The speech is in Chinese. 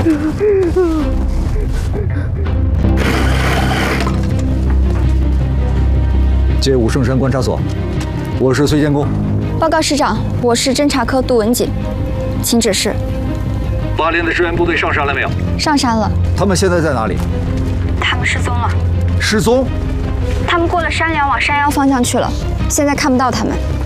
接武圣山观察所，我是崔监工。 报告师长，我是侦察科杜文锦，请指示。 8连的支援部队上山了没有？ 上山了。 他们现在在哪里？ 他们失踪了。 失踪？ 他们过了山梁往山腰方向去了，现在看不到他们。